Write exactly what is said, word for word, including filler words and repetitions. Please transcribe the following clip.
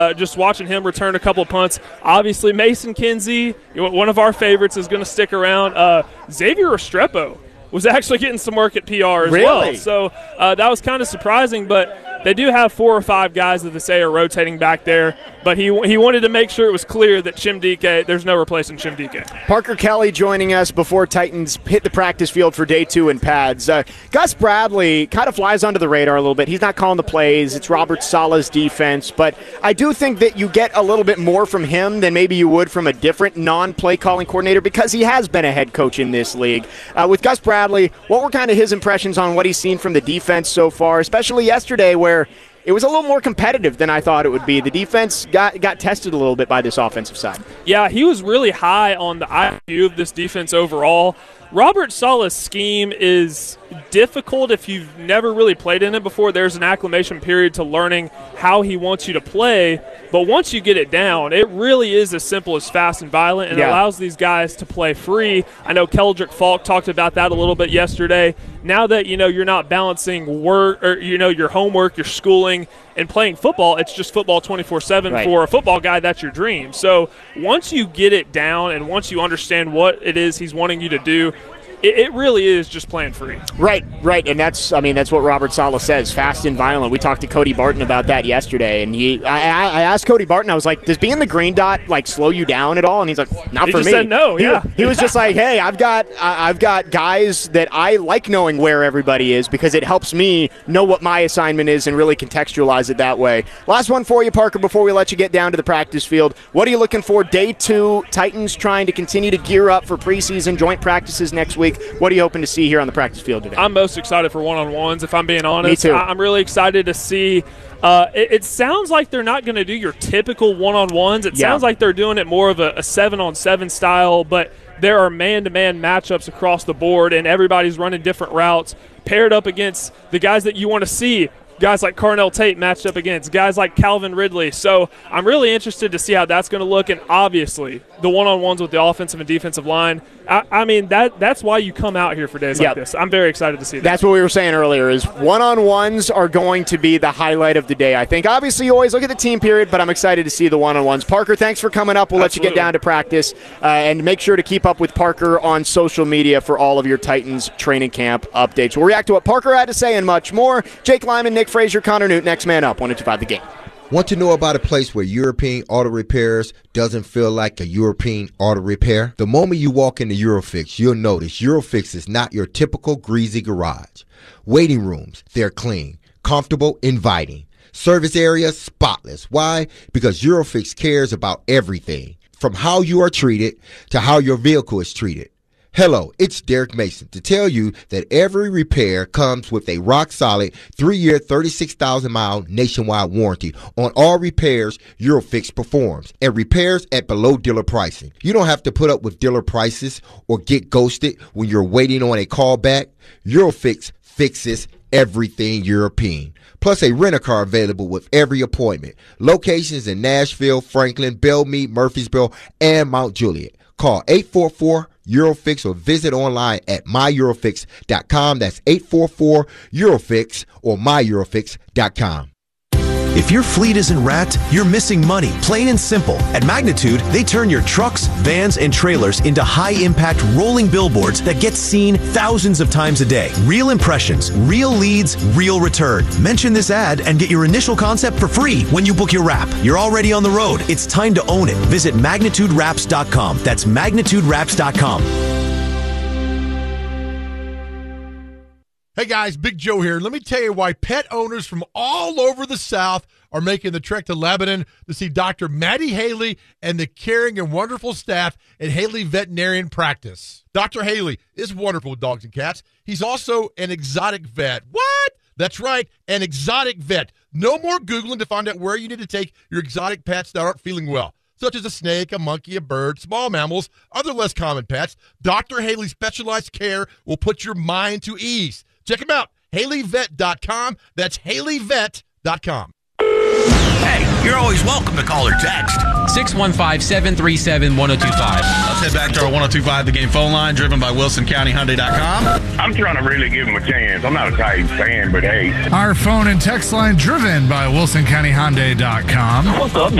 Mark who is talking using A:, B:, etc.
A: Uh, just watching him return a couple of punts. Obviously, Mason Kinsey, one of our favorites, is going to stick around. Uh, Xavier Restrepo was actually getting some work at P R as
B: really?
A: well. So uh, that was kind of surprising, but they do have four or five guys that they say are rotating back there, but he he wanted to make sure it was clear that Chimdike, there's no replacing Chimdike.
B: Parker Kelly joining us before Titans hit the practice field for day two in pads. Uh, Gus Bradley kind of flies under the radar a little bit. He's not calling the plays. It's Robert Saleh's defense, but I do think that you get a little bit more from him than maybe you would from a different non-play calling coordinator because he has been a head coach in this league. Uh, with Gus Bradley, what were kind of his impressions on what he's seen from the defense so far, especially yesterday where it was a little more competitive than I thought it would be? The defense got got tested a little bit by this offensive side.
A: Yeah, he was really high on the I Q of this defense overall. Robert Saleh's scheme is difficult if you've never really played in it before. There's an acclimation period to learning how he wants you to play. But once you get it down, it really is as simple as fast and violent, and yeah. it allows these guys to play free. I know Keldrick Falk talked about that a little bit yesterday. Now that, you know, you're not balancing work or, you know, your homework, your schooling, and playing football, it's just football twenty-four seven
B: right.
A: For a football guy. That's your dream. So once you get it down and once you understand what it is he's wanting you to do, it, it really is just playing free.
B: Right, right, and that's, I mean, that's what Robert Saleh says, fast and violent. We talked to Cody Barton about that yesterday, and he, I, I asked Cody Barton, I was like, does being the green dot like slow you down at all? And he's like, not
A: he
B: for
A: just
B: me.
A: Said no,
B: he,
A: yeah.
B: He was just like, hey, I've got, I've got guys that I like knowing where everybody is because it helps me know what my assignment is and really contextualize it that way. Last one for you, Parker, before we let you get down to the practice field. What are you looking for? Day two, Titans trying to continue to gear up for preseason joint practices next week. What are you hoping to see here on the practice field today?
A: I'm most excited for one-on-ones, if I'm being honest.
B: Me too.
A: I'm really excited to see. Uh, it, it sounds like they're not going to do your typical one-on-ones. It
B: yeah.
A: sounds like they're doing it more of a, a seven-on-seven style, but there are man-to-man matchups across the board, and everybody's running different routes paired up against the guys that you want to see. Guys like Carnell Tate matched up against guys like Calvin Ridley. So I'm really interested to see how that's going to look. And obviously, the one-on-ones with the offensive and defensive line, I, I mean, that that's why you come out here for days
B: yep.
A: like this. I'm very excited to see that.
B: That's what we were saying earlier is one-on-ones are going to be the highlight of the day, I think. Obviously, you always look at the team period, but I'm excited to see the one-on-ones. Parker, thanks for coming up. We'll
A: Absolutely.
B: let you get down to practice. Uh, and make sure to keep up with Parker on social media for all of your Titans training camp updates. We'll react to what Parker had to say and much more. Jake Lyman, Nick Frazier, Connor Newton, next man up, one oh two five The Game.
C: Want to know about a place where European Auto Repairs doesn't feel like a European auto repair? The moment you walk into Eurofix, you'll notice Eurofix is not your typical greasy garage. Waiting rooms, they're clean, comfortable, inviting. Service areas, spotless. Why? Because Eurofix cares about everything, from how you are treated to how your vehicle is treated. Hello, it's Derek Mason to tell you that every repair comes with a rock-solid three-year, thirty-six thousand mile nationwide warranty on all repairs Eurofix performs, and repairs at below dealer pricing. You don't have to put up with dealer prices or get ghosted when you're waiting on a call back. Eurofix fixes everything European. Plus a rent-a-car available with every appointment. Locations in Nashville, Franklin, Belmead, Murfreesboro, and Mount Juliet. Call eight four four Eurofix or visit online at my eurofix dot com. That's eight four four Eurofix or my eurofix dot com.
D: If your fleet isn't wrapped, you're missing money, plain and simple. At Magnitude, they turn your trucks, vans, and trailers into high-impact rolling billboards that get seen thousands of times a day. Real impressions, real leads, real return. Mention this ad and get your initial concept for free when you book your wrap. You're already on the road. It's time to own it. Visit magnitude wraps dot com. That's magnitude wraps dot com.
E: Hey guys, Big Joe here. Let me tell you why pet owners from all over the South are making the trek to Lebanon to see Doctor Maddie Haley and the caring and wonderful staff at Haley Veterinarian Practice. Doctor Haley is wonderful with dogs and cats. He's also an exotic vet. What? That's right, an exotic vet. No more Googling to find out where you need to take your exotic pets that aren't feeling well, such as a snake, a monkey, a bird, small mammals, other less common pets. Doctor Haley's specialized care will put your mind to ease. Check him out, haley vet dot com. That's haley vet dot com.
F: Hey, you're always welcome to call or text. six one five, seven three seven, one oh two five.
G: Let's head back to our one oh two five The Game phone line, driven by Wilson County Hyundai dot com.
H: I'm trying to really give him a chance. I'm not a Titans fan, but hey.
I: Our phone and text line driven by Wilson County Hyundai dot com.
H: What's up,